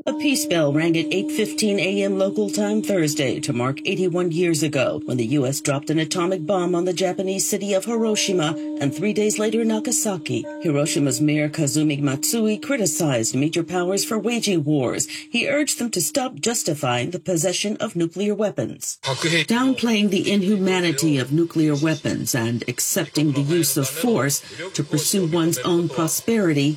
A peace bell rang at 8:15 a.m. local time Thursday to mark 81 years ago when the U.S. dropped an atomic bomb on the Japanese city of Hiroshima and 3 days later Nagasaki. Hiroshima's Mayor Kazumi Matsui criticized major powers for waging wars. He urged them to stop justifying the possession of nuclear weapons. Downplaying the inhumanity of nuclear weapons and accepting the use of force to pursue one's own prosperity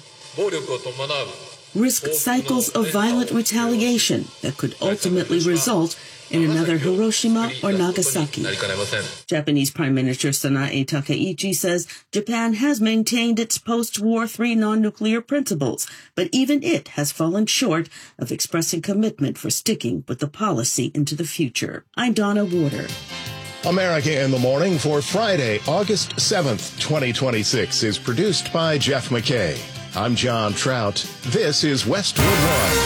risk cycles of violent retaliation that could ultimately result in another Hiroshima or Nagasaki. Japanese Prime Minister Sanae Takaichi says Japan has maintained its post-war three non-nuclear principles, but even it has fallen short of expressing commitment for sticking with the policy into the future. I'm Donna Warder. America in the Morning for Friday, August 7th, 2026 is produced by Jeff McKay. I'm John Trout. This is Westwood One.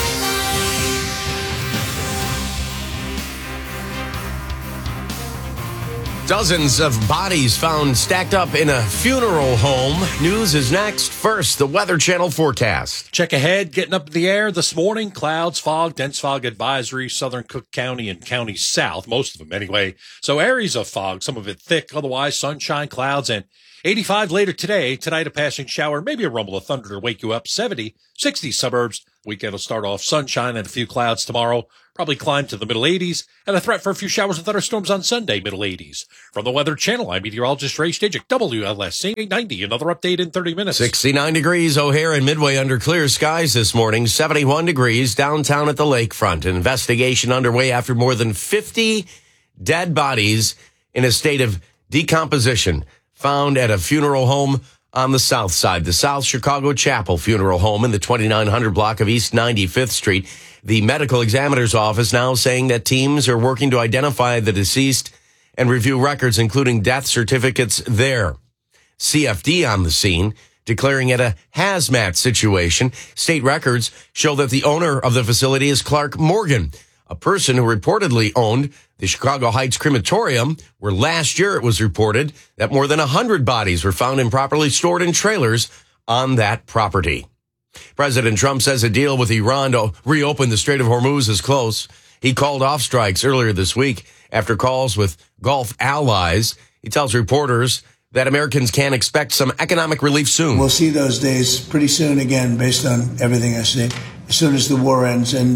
Dozens of bodies found stacked up in a funeral home. News is next. First, the Weather Channel forecast. Check ahead, getting up in the air this morning. Clouds, fog, dense fog advisory, southern Cook County and counties south, most of them anyway. So areas of fog, some of it thick, otherwise sunshine, clouds, and 85 later today. Tonight, a passing shower, maybe a rumble of thunder to wake you up. 70, 60 suburbs. Weekend will start off sunshine and a few clouds tomorrow. Probably climb to the middle 80s. And a threat for a few showers and thunderstorms on Sunday, middle 80s. From the Weather Channel, I'm meteorologist Ray Stajic, WLSC 890. Another update in 30 minutes. 69 degrees O'Hare and Midway under clear skies this morning. 71 degrees downtown at the lakefront. An investigation underway after more than 50 dead bodies in a state of decomposition found at a funeral home on the south side, the South Chicago Chapel Funeral Home in the 2900 block of East 95th Street. The medical examiner's office now saying that teams are working to identify the deceased and review records, including death certificates there. CFD on the scene, declaring it a hazmat situation. State records show that the owner of the facility is Clark Morgan, a person who reportedly owned the Chicago Heights Crematorium, where last year it was reported that more than 100 bodies were found improperly stored in trailers on that property. President Trump says a deal with Iran to reopen the Strait of Hormuz is close. He called off strikes earlier this week after calls with Gulf allies. He tells reporters that Americans can expect some economic relief soon. We'll see those days pretty soon again, based on everything I see, as soon as the war ends. And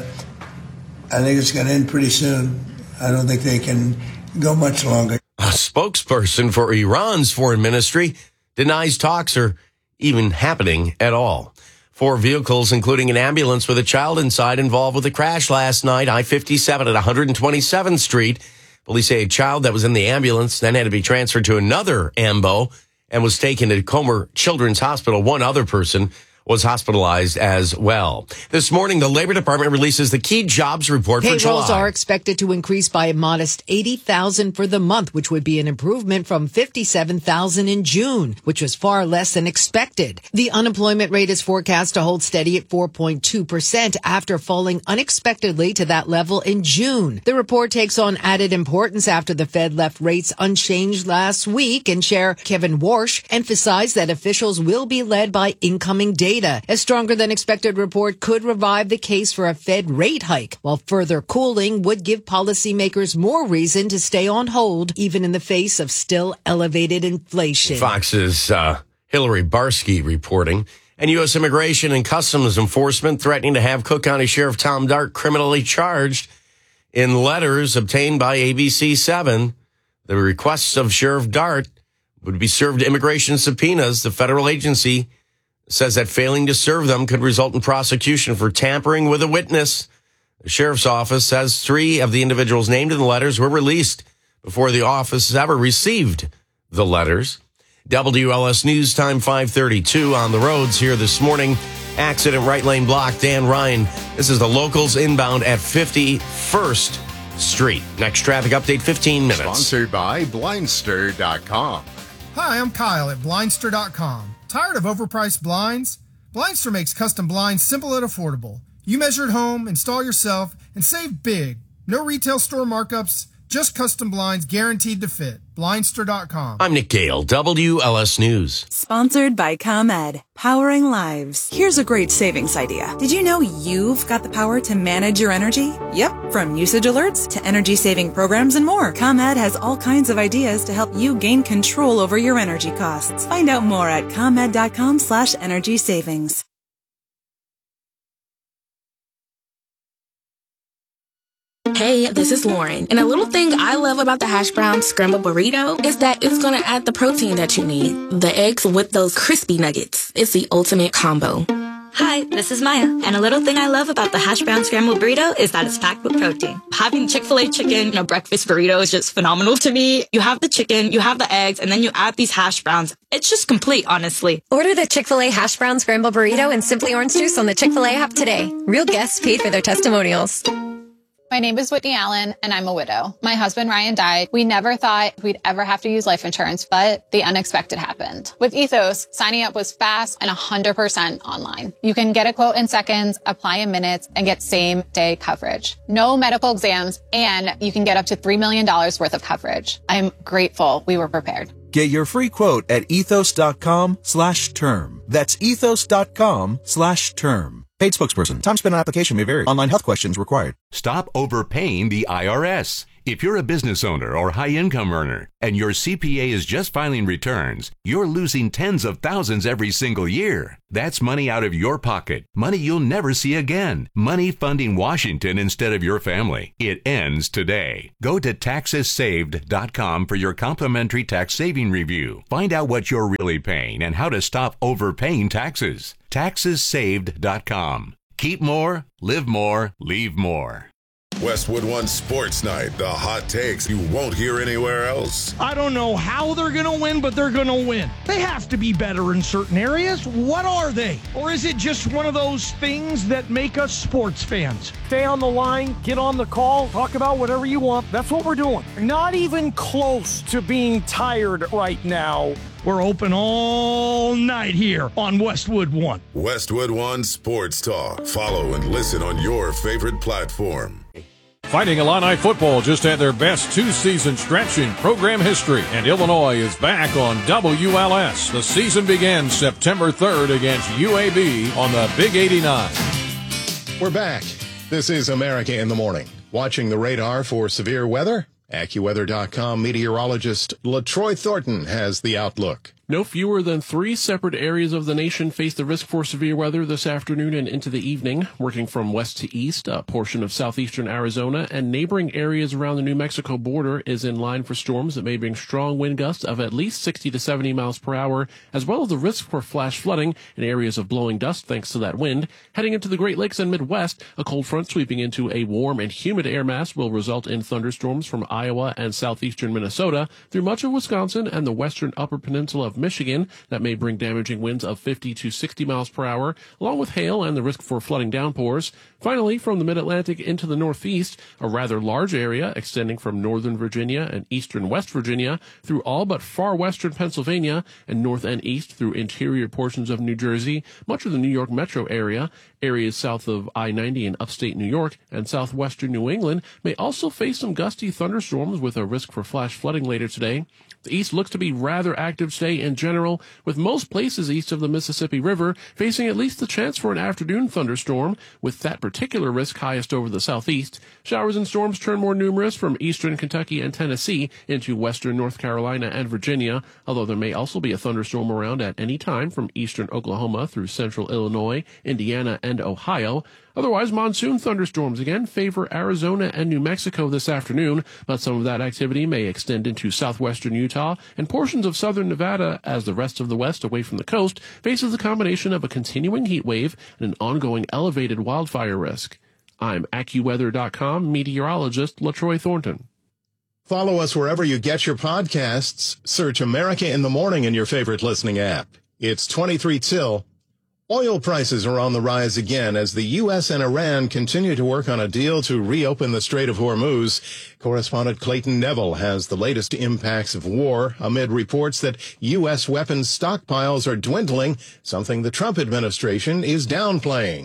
I think it's going to end pretty soon. I don't think they can go much longer. A spokesperson for Iran's foreign ministry denies talks are even happening at all. 4 vehicles, including an ambulance with a child inside, involved with a crash last night, I-57 at 127th Street. Police say a child that was in the ambulance then had to be transferred to another AMBO and was taken to Comer Children's Hospital. One other person was hospitalized as well. This morning, the Labor Department releases the key jobs report for July. Payrolls are expected to increase by a modest 80,000 for the month, which would be an improvement from 57,000 in June, which was far less than expected. The unemployment rate is forecast to hold steady at 4.2% after falling unexpectedly to that level in June. The report takes on added importance after the Fed left rates unchanged last week, and Chair Kevin Warsh emphasized that officials will be led by incoming data. A stronger than expected report could revive the case for a Fed rate hike, while further cooling would give policymakers more reason to stay on hold, even in the face of still elevated inflation. Fox's Hillary Barsky reporting. And U.S. Immigration and Customs Enforcement threatening to have Cook County Sheriff Tom Dart criminally charged in letters obtained by ABC7. The requests of Sheriff Dart would be served immigration subpoenas. The federal agency says that failing to serve them could result in prosecution for tampering with a witness. The sheriff's office says 3 of the individuals named in the letters were released before the office ever received the letters. WLS News Time 5:32 on the roads here this morning. Accident right lane blocked. Dan Ryan. This is the locals inbound at 51st Street. Next traffic update, 15 minutes. Sponsored by Blindster.com. Hi, I'm Kyle at Blindster.com. Tired of overpriced blinds? Blindster makes custom blinds simple and affordable. You measure at home, install yourself, and save big. No retail store markups, Just custom blinds guaranteed to fit. Blindster.com. I'm Nick Gale, WLS News. Sponsored by ComEd, powering lives. Here's a great savings idea. Did you know you've got the power to manage your energy? Yep, from usage alerts to energy-saving programs and more. ComEd has all kinds of ideas to help you gain control over your energy costs. Find out more at ComEd.com/energy savings. Hey, this is Lauren, and a little thing I love about the hash brown scrambled burrito is that it's going to add the protein that you need. The eggs with those crispy nuggets. It's the ultimate combo. Hi, this is Maya, and a little thing I love about the hash brown scrambled burrito is that it's packed with protein. Having Chick-fil-A chicken in a breakfast burrito is just phenomenal to me. You have the chicken, you have the eggs, and then you add these hash browns. It's just complete, honestly. Order the Chick-fil-A hash brown scrambled burrito and Simply Orange Juice on the Chick-fil-A app today. Real guests paid for their testimonials. My name is Whitney Allen, and I'm a widow. My husband, Ryan, died. We never thought we'd ever have to use life insurance, but the unexpected happened. With Ethos, signing up was fast and 100% online. You can get a quote in seconds, apply in minutes, and get same-day coverage. No medical exams, and you can get up to $3 million worth of coverage. I'm grateful we were prepared. Get your free quote at ethos.com/term. That's ethos.com/term. Paid spokesperson. Time spent on application may vary. Online health questions required. Stop overpaying the IRS. If you're a business owner or high-income earner and your CPA is just filing returns, you're losing tens of thousands every single year. That's money out of your pocket. Money you'll never see again. Money funding Washington instead of your family. It ends today. Go to taxessaved.com for your complimentary tax saving review. Find out what you're really paying and how to stop overpaying taxes. Taxessaved.com. Keep more, live more, leave more. Westwood One Sports Night. The hot takes you won't hear anywhere else. I don't know how they're going to win, but they're going to win. They have to be better in certain areas. What are they? Or is it just one of those things that make us sports fans? Stay on the line, get on the call, talk about whatever you want. That's what we're doing. Not even close to being tired right now. We're open all night here on Westwood One. Westwood One Sports Talk. Follow and listen on your favorite platform. Fighting Illini football just had their best two-season stretch in program history, and Illinois is back on WLS. The season begins September 3rd against UAB on the Big 89. We're back. This is America in the Morning. Watching the radar for severe weather? AccuWeather.com meteorologist LaTroy Thornton has the outlook. No fewer than 3 separate areas of the nation face the risk for severe weather this afternoon and into the evening. Working from west to east, a portion of southeastern Arizona and neighboring areas around the New Mexico border is in line for storms that may bring strong wind gusts of at least 60 to 70 miles per hour, as well as the risk for flash flooding in areas of blowing dust thanks to that wind. Heading into the Great Lakes and Midwest, a cold front sweeping into a warm and humid air mass will result in thunderstorms from Iowa and southeastern Minnesota through much of Wisconsin and the western upper peninsula of Michigan. That may bring damaging winds of 50 to 60 miles per hour, along with hail and the risk for flooding downpours. Finally, from the mid-Atlantic into the northeast, a rather large area extending from northern Virginia and eastern West Virginia through all but far western Pennsylvania and north and east through interior portions of New Jersey, much of the New York metro area, areas south of I-90 in upstate New York, and southwestern New England may also face some gusty thunderstorms with a risk for flash flooding later today. The east looks to be rather active today in general, with most places east of the Mississippi River facing at least the chance for an afternoon thunderstorm, with that particular risk highest over the southeast. Showers and storms turn more numerous from eastern Kentucky and Tennessee into western North Carolina and Virginia, although there may also be a thunderstorm around at any time from eastern Oklahoma through central Illinois, Indiana, and Ohio. Otherwise, monsoon thunderstorms again favor Arizona and New Mexico this afternoon, but some of that activity may extend into southwestern Utah and portions of southern Nevada as the rest of the west away from the coast faces a combination of a continuing heat wave and an ongoing elevated wildfire risk. I'm AccuWeather.com meteorologist LaTroy Thornton. Follow us wherever you get your podcasts. Search America in the Morning in your favorite listening app. It's 23 till. Oil prices are on the rise again as the U.S. and Iran continue to work on a deal to reopen the Strait of Hormuz. Correspondent Clayton Neville has the latest impacts of war amid reports that U.S. weapons stockpiles are dwindling, something the Trump administration is downplaying.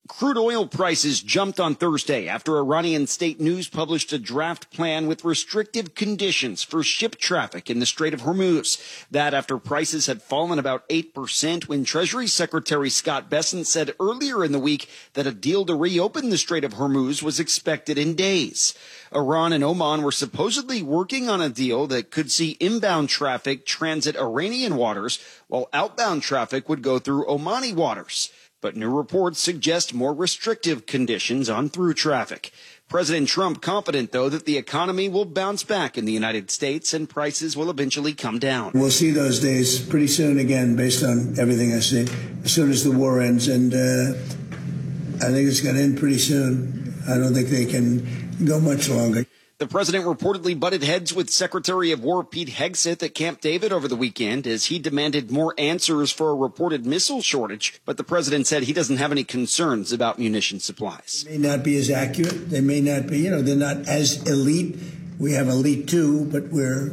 Crude oil prices jumped on Thursday after Iranian state news published a draft plan with restrictive conditions for ship traffic in the Strait of Hormuz. That after prices had fallen about 8% when Treasury Secretary Scott Bessent said earlier in the week that a deal to reopen the Strait of Hormuz was expected in days. Iran and Oman were supposedly working on a deal that could see inbound traffic transit Iranian waters, while outbound traffic would go through Omani waters. But new reports suggest more restrictive conditions on through traffic. President Trump confident, though, that the economy will bounce back in the United States and prices will eventually come down. We'll see those days pretty soon again, based on everything I see, as soon as the war ends. And I think it's going to end pretty soon. I don't think they can go much longer. The president reportedly butted heads with Secretary of War Pete Hegseth at Camp David over the weekend as he demanded more answers for a reported missile shortage. But the president said he doesn't have any concerns about munition supplies. They may not be as accurate. They may not be, they're not as elite. We have elite too, but we're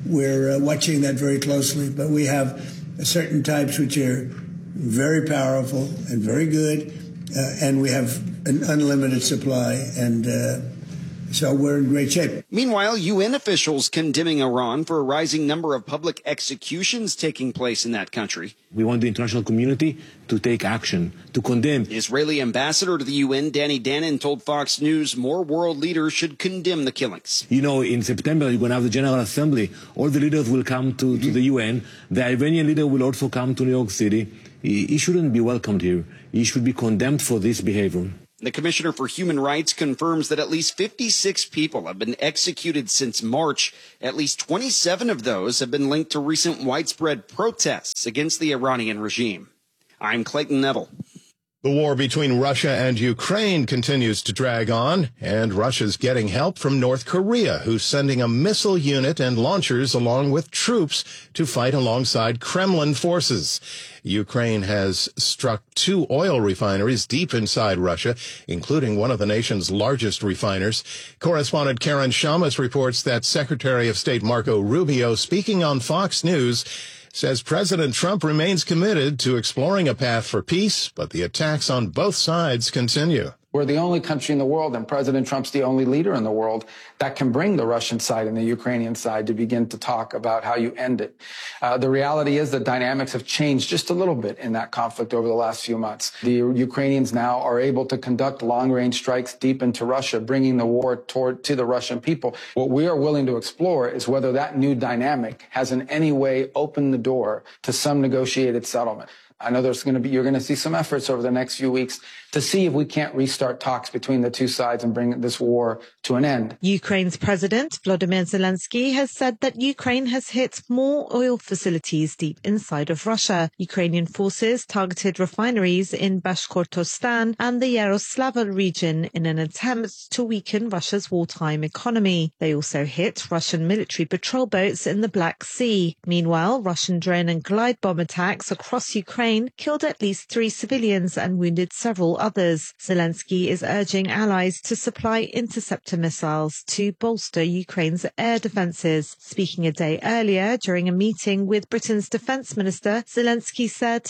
watching that very closely. But we have certain types which are very powerful and very good, and we have an unlimited supply, and so we're in great shape. Meanwhile, UN officials condemning Iran for a rising number of public executions taking place in that country. We want the international community to take action, to condemn. Israeli ambassador to the UN, Danny Danon, told Fox News more world leaders should condemn the killings. In September, you're going to have the General Assembly. All the leaders will come to the UN. The Iranian leader will also come to New York City. He shouldn't be welcomed here. He should be condemned for this behavior. The Commissioner for Human Rights confirms that at least 56 people have been executed since March. At least 27 of those have been linked to recent widespread protests against the Iranian regime. I'm Clayton Neville. The war between Russia and Ukraine continues to drag on, and Russia's getting help from North Korea, who's sending a missile unit and launchers along with troops to fight alongside Kremlin forces. Ukraine has struck 2 oil refineries deep inside Russia, including one of the nation's largest refiners. Correspondent Karen Shamas reports that Secretary of State Marco Rubio, speaking on Fox News, says President Trump remains committed to exploring a path for peace, but the attacks on both sides continue. We're the only country in the world, and President Trump's the only leader in the world that can bring the Russian side and the Ukrainian side to begin to talk about how you end it. The reality is the dynamics have changed just a little bit in that conflict over the last few months. The Ukrainians now are able to conduct long-range strikes deep into Russia, bringing the war to the Russian people. What we are willing to explore is whether that new dynamic has in any way opened the door to some negotiated settlement. I know you're going to see some efforts over the next few weeks to see if we can't restart talks between the two sides and bring this war to an end. Ukraine's President Volodymyr Zelensky has said that Ukraine has hit more oil facilities deep inside of Russia. Ukrainian forces targeted refineries in Bashkortostan and the Yaroslavl region in an attempt to weaken Russia's wartime economy. They also hit Russian military patrol boats in the Black Sea. Meanwhile, Russian drone and glide bomb attacks across Ukraine killed at least 3 civilians and wounded several others. Zelensky is urging allies to supply interceptor missiles to bolster Ukraine's air defences. Speaking a day earlier during a meeting with Britain's defence minister, Zelensky said,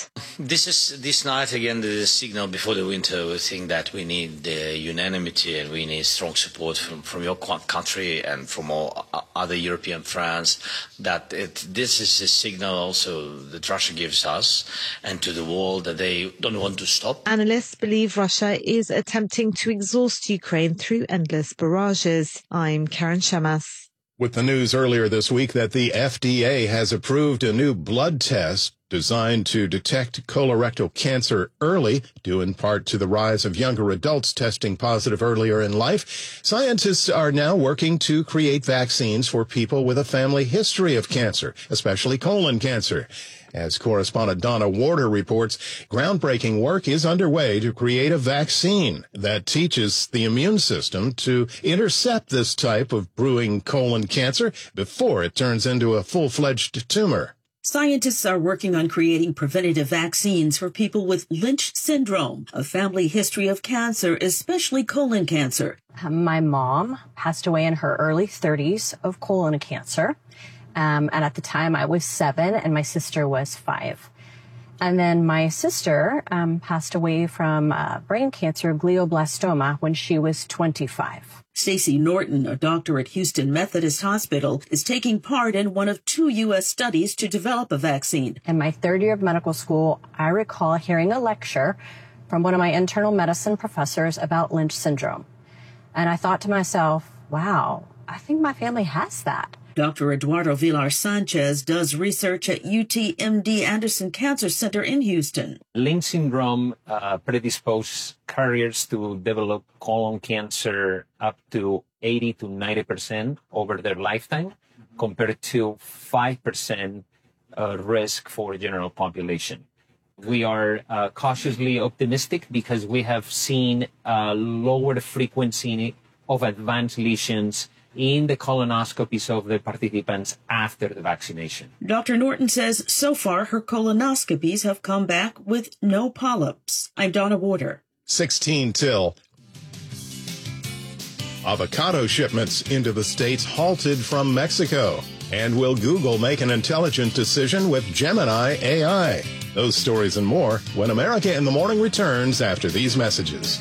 This night again is a signal before the winter. We think that we need unanimity and we need strong support from your country and from all other European friends, that this is a signal also that Russia gives us and to the world that they don't want to stop. Analysts believe Russia is attempting to exhaust Ukraine through endless barrages. I'm Karen Shamas. With the news earlier this week that the FDA has approved a new blood test designed to detect colorectal cancer early, due in part to the rise of younger adults testing positive earlier in life, scientists are now working to create vaccines for people with a family history of cancer, especially colon cancer. As correspondent Donna Warder reports, groundbreaking work is underway to create a vaccine that teaches the immune system to intercept this type of brewing colon cancer before it turns into a full-fledged tumor. Scientists are working on creating preventative vaccines for people with Lynch syndrome, a family history of cancer, especially colon cancer. My mom passed away in her early 30s of colon cancer. And at the time I was 7 and my sister was 5. And then my sister passed away from brain cancer, glioblastoma, when she was 25. Stacey Norton, a doctor at Houston Methodist Hospital, is taking part in one of 2 U.S. studies to develop a vaccine. In my 3rd year of medical school, I recall hearing a lecture from one of my internal medicine professors about Lynch syndrome. And I thought to myself, wow, I think my family has that. Dr. Eduardo Villar Sanchez does research at UTMD Anderson Cancer Center in Houston. Lynch syndrome predisposes carriers to develop colon cancer up to 80 to 90% over their lifetime, compared to 5% risk for the general population. We are cautiously optimistic because we have seen lower frequency of advanced lesions in the colonoscopies of the participants after the vaccination. Dr. Norton says so far her colonoscopies have come back with no polyps. I'm Donna Warder. 16 till. Avocado shipments into the states halted from Mexico. And will Google make an intelligent decision with Gemini AI? Those stories and more when America in the Morning returns after these messages.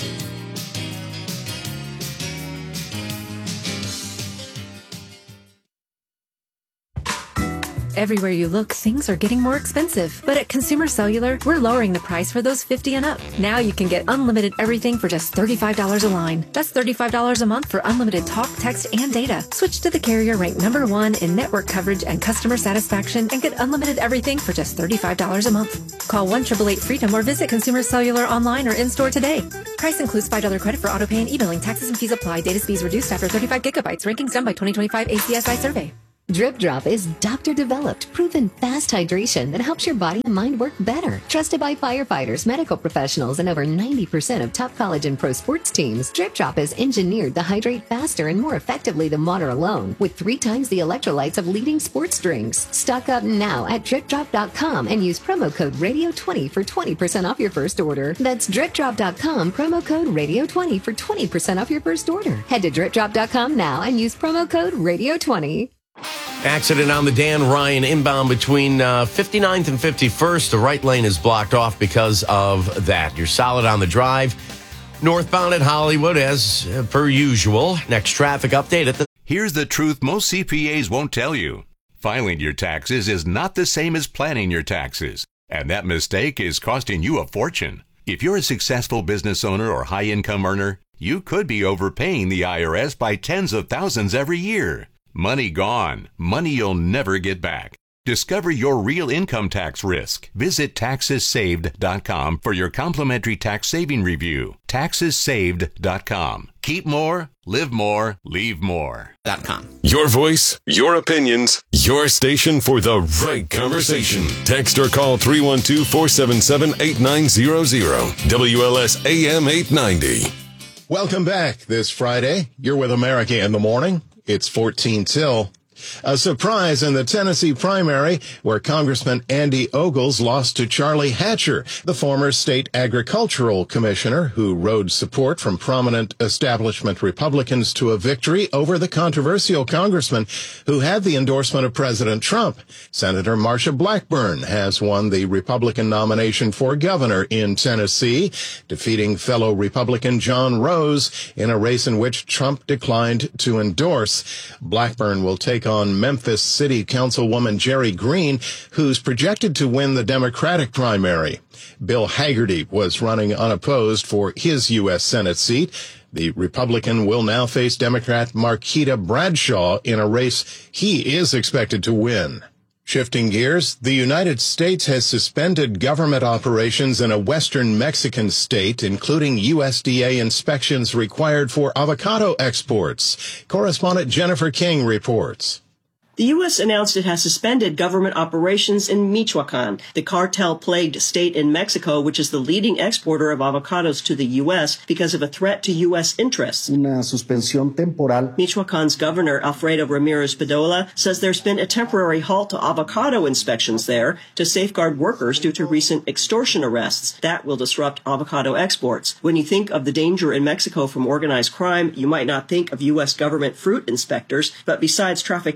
Everywhere you look, things are getting more expensive. But at Consumer Cellular, we're lowering the price for those 50 and up. Now you can get unlimited everything for just $35 a line. That's $35 a month for unlimited talk, text, and data. Switch to the carrier ranked #1 in network coverage and customer satisfaction and get unlimited everything for just $35 a month. Call 1-888-FREEDOM or visit Consumer Cellular online or in-store today. Price includes $5 credit for auto pay and e-billing. Taxes and fees apply. Data speeds reduced after 35 gigabytes. Rankings done by 2025 ACSI survey. Drip Drop is doctor-developed, proven fast hydration that helps your body and mind work better. Trusted by firefighters, medical professionals, and over 90% of top college and pro sports teams, Drip Drop is engineered to hydrate faster and more effectively than water alone, with 3 times the electrolytes of leading sports drinks. Stock up now at DripDrop.com and use promo code RADIO20 for 20% off your first order. That's DripDrop.com, promo code RADIO20 for 20% off your first order. Head to DripDrop.com now and use promo code RADIO20. Accident on the Dan Ryan inbound between 59th and 51st. The right lane is blocked off because of that. You're solid on the drive. Northbound at Hollywood as per usual. Next traffic update at the... Here's the truth most CPAs won't tell you. Filing your taxes is not the same as planning your taxes. And that mistake is costing you a fortune. If you're a successful business owner or high-income earner, you could be overpaying the IRS by tens of thousands every year. Money gone. Money you'll never get back. Discover your real income tax risk. Visit TaxesSaved.com for your complimentary tax saving review. TaxesSaved.com. Keep more, live more, leave more.com. Your voice, your opinions, your station for the right conversation. Text or call 312-477-8900. WLS AM 890. Welcome back this Friday. You're with America in the Morning. It's 14 till. A surprise in the Tennessee primary where Congressman Andy Ogles lost to Charlie Hatcher, the former state agricultural commissioner who rode support from prominent establishment Republicans to a victory over the controversial congressman who had the endorsement of President Trump. Senator Marsha Blackburn has won the Republican nomination for governor in Tennessee, defeating fellow Republican John Rose in a race in which Trump declined to endorse. Blackburn will take on Memphis City Councilwoman Jerry Green, who's projected to win the Democratic primary. Bill Hagerty was running unopposed for his U.S. Senate seat. The Republican will now face Democrat Marquita Bradshaw in a race he is expected to win. Shifting gears, the United States has suspended government operations in a western Mexican state, including USDA inspections required for avocado exports. Correspondent Jennifer King reports. The U.S. announced it has suspended government operations in Michoacan, the cartel-plagued state in Mexico, which is the leading exporter of avocados to the U.S. because of a threat to U.S. interests. Una suspensión temporal. Michoacan's governor, Alfredo Ramirez Bedolla, says there's been a temporary halt to avocado inspections there to safeguard workers due to recent extortion arrests. That will disrupt avocado exports. When you think of the danger in Mexico from organized crime, you might not think of U.S. government fruit inspectors, but besides trafficking drugs,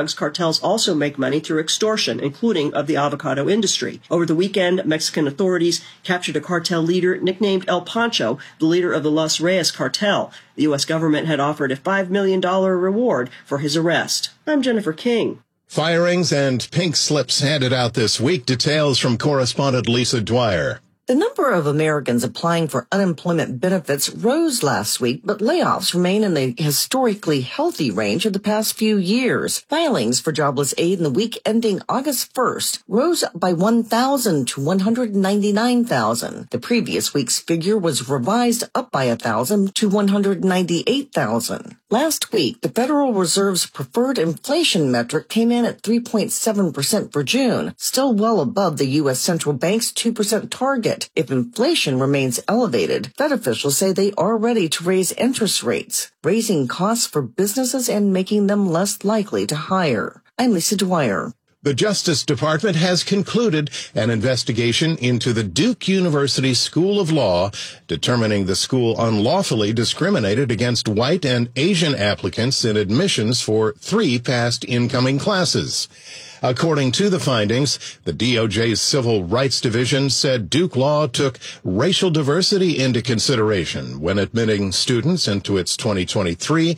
drugs cartels also make money through extortion, including of the avocado industry. Over the weekend, Mexican authorities captured a cartel leader nicknamed El Pancho, the leader of the Los Reyes cartel. The U.S. government had offered a $5 million reward for his arrest. I'm Jennifer King. Firings and pink slips handed out this week. Details from correspondent Lisa Dwyer. The number of Americans applying for unemployment benefits rose last week, but layoffs remain in the historically healthy range of the past few years. Filings for jobless aid in the week ending August 1st rose by 1,000 to 199,000. The previous week's figure was revised up by 1,000 to 198,000. Last week, the Federal Reserve's preferred inflation metric came in at 3.7% for June, still well above the U.S. Central Bank's 2% target. If inflation remains elevated, Fed officials say they are ready to raise interest rates, raising costs for businesses and making them less likely to hire. I'm Lisa Dwyer. The Justice Department has concluded an investigation into the Duke University School of Law, determining the school unlawfully discriminated against white and Asian applicants in admissions for 3 past incoming classes. According to the findings, the DOJ's Civil Rights Division said Duke Law took racial diversity into consideration when admitting students into its 2023,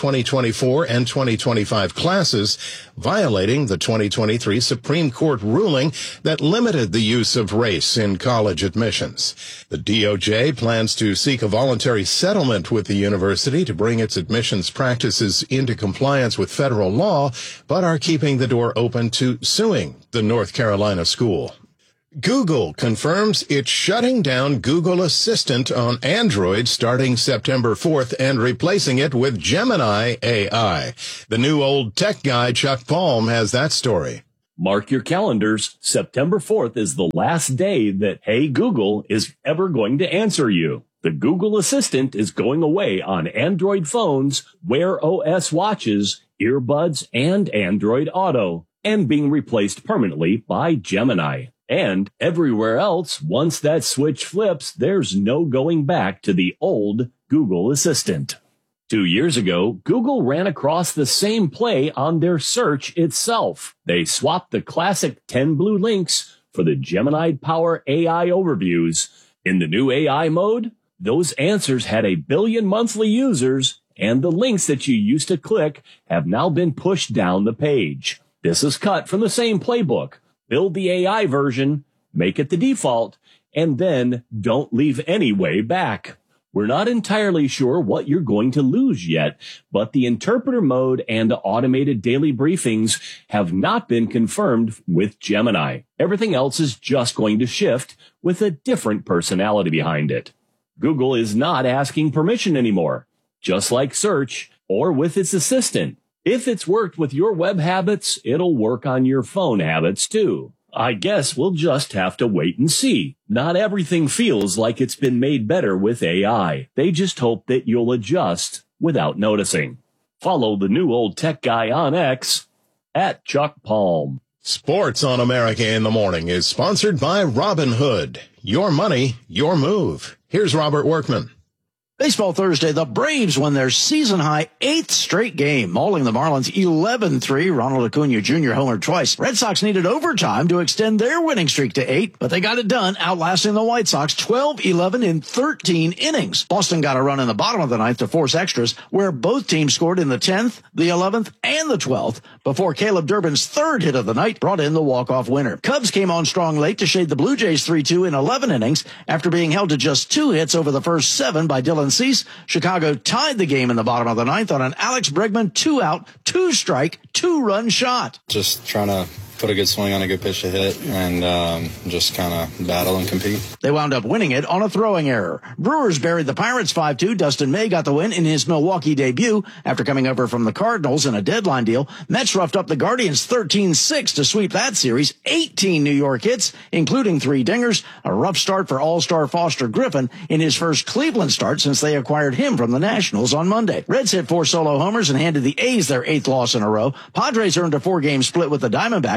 2024, and 2025 classes, violating the 2023 Supreme Court ruling that limited the use of race in college admissions. The DOJ plans to seek a voluntary settlement with the university to bring its admissions practices into compliance with federal law, but are keeping the door open to suing the North Carolina school. Google confirms it's shutting down Google Assistant on Android starting September 4th and replacing it with Gemini AI. The new old tech guy, Chuck Palm, has that story. Mark your calendars. September 4th is the last day that Hey Google is ever going to answer you. The Google Assistant is going away on Android phones, Wear OS watches, earbuds, and Android Auto, and being replaced permanently by Gemini. And everywhere else, once that switch flips, there's no going back to the old Google Assistant. 2 years ago, Google ran across the same play on their search itself. They swapped the classic 10 blue links for the Gemini Power AI overviews. In the new AI mode, those answers had 1 billion monthly users, and the links that you used to click have now been pushed down the page. This is cut from the same playbook. Build the AI version, make it the default, and then don't leave any way back. We're not entirely sure what you're going to lose yet, but the interpreter mode and automated daily briefings have not been confirmed with Gemini. Everything else is just going to shift with a different personality behind it. Google is not asking permission anymore, just like search or with its assistant. If it's worked with your web habits, it'll work on your phone habits too. I guess we'll just have to wait and see. Not everything feels like it's been made better with AI. They just hope that you'll adjust without noticing. Follow the new old tech guy on X at Chuck Palm. Sports on America in the Morning is sponsored by Robinhood. Your money, your move. Here's Robert Workman. Baseball Thursday, the Braves won their season-high 8th straight game, mauling the Marlins 11-3. Ronald Acuna Jr. homered twice. Red Sox needed overtime to extend their winning streak to 8, but they got it done, outlasting the White Sox 12-11 in 13 innings. Boston got a run in the bottom of the 9th to force extras, where both teams scored in the 10th, the 11th, and the 12th, before Caleb Durbin's 3rd hit of the night brought in the walk-off winner. Cubs came on strong late to shade the Blue Jays 3-2 in 11 innings, after being held to just 2 hits over the first 7 by Dylan Cease. Chicago tied the game in the bottom of the 9th on an Alex Bregman 2-out, 2-strike, 2-run shot. Just trying to put a good swing on a good pitch to hit and just kind of battle and compete. They wound up winning it on a throwing error. Brewers buried the Pirates 5-2. Dustin May got the win in his Milwaukee debut after coming over from the Cardinals in a deadline deal. Mets roughed up the Guardians 13-6 to sweep that series. 18 New York hits, including 3 dingers. A rough start for All-Star Foster Griffin in his first Cleveland start since they acquired him from the Nationals on Monday. Reds hit 4 solo homers and handed the A's their 8th loss in a row. Padres earned a 4-game split with the Diamondbacks.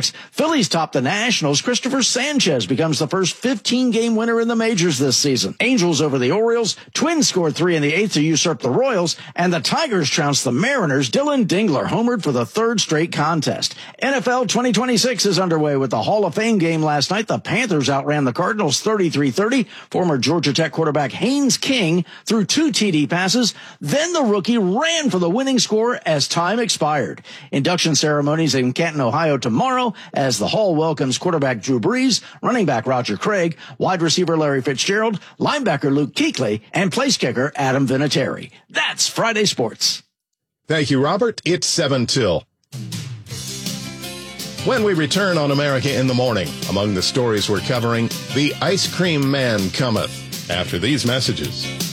Leagues. Phillies top the Nationals. Christopher Sanchez becomes the first 15-game winner in the majors this season. Angels over the Orioles. Twins scored 3 in the 8th to usurp the Royals. And the Tigers trounced the Mariners. Dylan Dingler homered for the 3rd straight contest. NFL 2026 is underway with the Hall of Fame game last night. The Panthers outran the Cardinals 33-30. Former Georgia Tech quarterback Haynes King threw 2 TD passes. Then the rookie ran for the winning score as time expired. Induction ceremonies in Canton, Ohio tomorrow as the Hall welcomes quarterback Drew Brees, running back Roger Craig, wide receiver Larry Fitzgerald, linebacker Luke Kuechly, and place kicker Adam Vinatieri. That's Friday Sports. Thank you, Robert. It's 7 till. When we return on America in the Morning, among the stories we're covering, the ice cream man cometh. After these messages.